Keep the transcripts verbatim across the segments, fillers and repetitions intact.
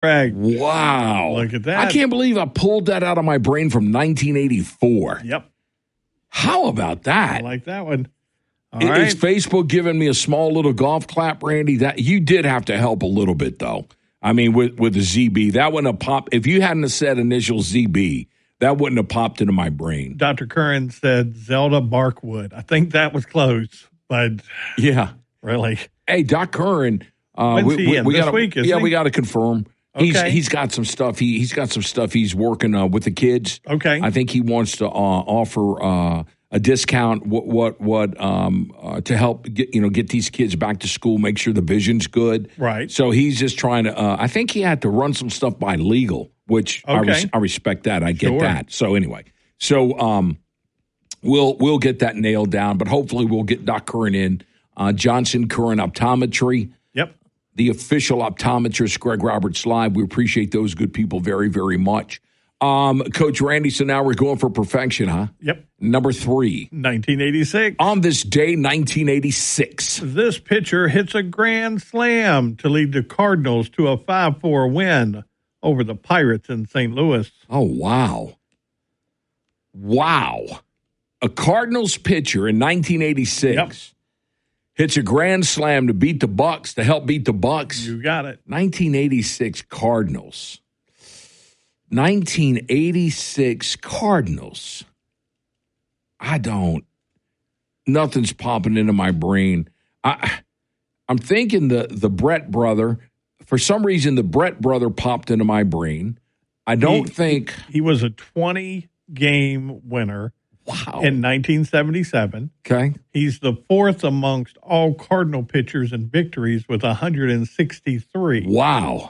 Craig. Wow. Look at that. I can't believe I pulled that out of my brain from nineteen eighty-four. Yep. How about that? I like that one. All Is right. Facebook giving me a small little golf clap, Randy? That you did have to help a little bit, though. I mean, with, with the Z B, that wouldn't have popped. If you hadn't have said initial Z B, that wouldn't have popped into my brain. Doctor Curran said Zelda Barkwood. I think that was close, but yeah, really. Hey, Doc Curran. Uh, When's we, he we, in? we This gotta, week, isn't yeah, he? we got to confirm. He's Okay. he's got some stuff. He he's got some stuff he's working uh, with the kids. Okay. I think he wants to uh, offer uh, a discount. What what what um, uh, to help get you know get these kids back to school, make sure the vision's good. Right. So he's just trying to. Uh, I think he had to run some stuff by legal, which I, Okay. res- I respect that. I get Sure. that. So anyway, so um, we'll we'll get that nailed down, but hopefully we'll get Doc Curran in. Uh, Johnson Curran Optometry. Yep. The official optometrist, Greg Roberts Live. We appreciate those good people very, very much. Um, Coach Randy, so now we're going for perfection, huh? Yep. Number three. nineteen eighty-six. On this day, nineteen eighty-six. This pitcher hits a grand slam to lead the Cardinals to a five four win over the Pirates in Saint Louis. Oh, wow. Wow. A Cardinals pitcher in nineteen eighty-six Yep. hits a grand slam to beat the Bucks, to help beat the Bucks. You got it. nineteen eighty-six Cardinals. nineteen eighty-six Cardinals. I don't. Nothing's popping into my brain. I, I'm thinking the the Brett brother. For some reason, the Brett brother popped into my brain. I don't He- think. He was a twenty-game winner Wow. in nineteen seventy-seven. Okay. He's the fourth amongst all Cardinal pitchers in victories with one hundred sixty-three. Wow.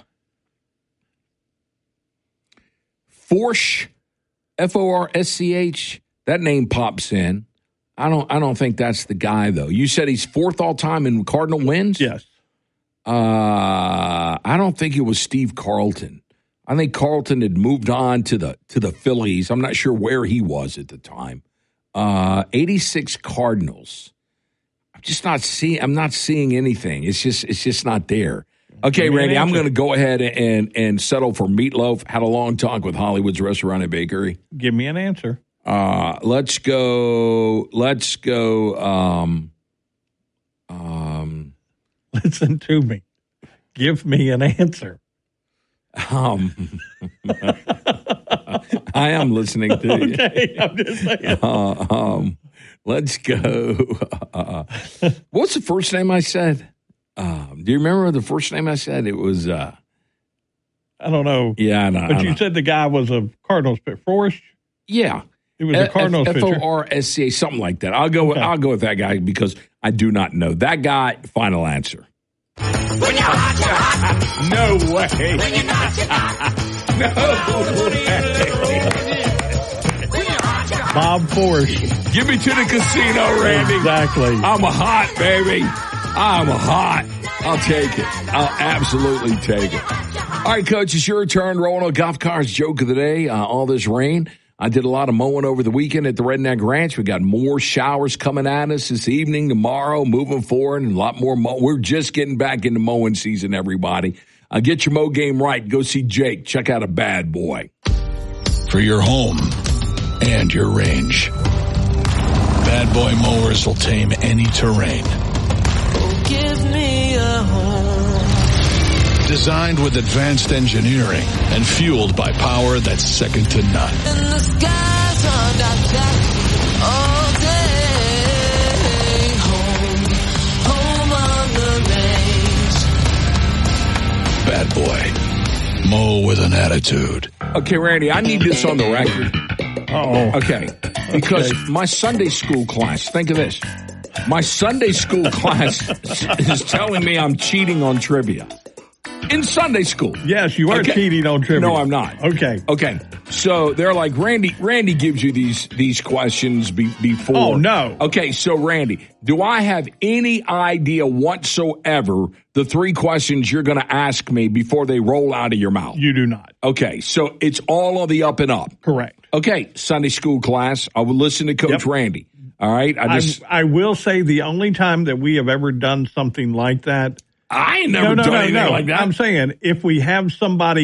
Forsch, F O R S C H. That name pops in. I don't. I don't think that's the guy though. You said he's fourth all time in Cardinal wins. Yes. Uh, I don't think it was Steve Carlton. I think Carlton had moved on to the to the Phillies. I'm not sure where he was at the time. Uh, eighty-six Cardinals. I'm just not seeing. I'm not seeing anything. It's just. It's just not there. Okay, Give me an Randy. I'm answer. going to go ahead and and settle for Meatloaf. Had a long talk with Hollywood's Restaurant and Bakery. Give me an answer. Uh, let's go. Let's go. Um, um, Listen to me. Give me an answer. um, I am listening to you. Okay, I'm just saying. Uh, um, let's go. Uh, what's the first name I said? Um, do you remember the first name I said? It was. Uh, I don't know. yeah, I know. But I you know. said the guy was a Cardinals pitcher. Forrest? yeah. He was a Cardinals F O pitcher. R S C A, something like that. I'll go. With, Okay. I'll go with that guy because I do not know that guy. Final answer. When you're hot, you're hot. No way. When you're not, you're not. No. When you're hot, you're hot. Bob Forrest. Give me to the casino, Randy. Exactly. I'm a hot, baby. I'm a hot. I'll take it. I'll absolutely take it. All right, Coach, it's your turn. Rolling on Golf Car's joke of the day. Uh, all this rain. I did a lot of mowing over the weekend at the Redneck Ranch. We got more showers coming at us this evening, tomorrow, moving forward, and a lot more mow. We're just getting back into mowing season, everybody. Uh, get your mow game right. Go see Jake. Check out a bad boy. For your home and your range, Bad Boy Mowers will tame any terrain. Give me a home. Designed with advanced engineering and fueled by power that's second to none. And the skies are dark all day. Home, home on the range. Bad Boy. Mow with an attitude. Okay, Randy, I need this on the record. Uh-oh. Okay, because Okay. my Sunday school class, think of this. My Sunday school class is telling me I'm cheating on trivia. In Sunday school. Yes, you are Okay. cheating on trivia. No, I'm not. Okay. Okay. So they're like, Randy, Randy gives you these, these questions be, before. Oh, no. Okay. So Randy, do I have any idea whatsoever the three questions you're going to ask me before they roll out of your mouth? You do not. Okay. So it's all on the up and up. Correct. Okay. Sunday school class. I will listen to Coach Yep. Randy. All right. I I, just, I will say the only time that we have ever done something like that. I ain't never no, no, done no, anything no. like that. I'm saying if we have somebody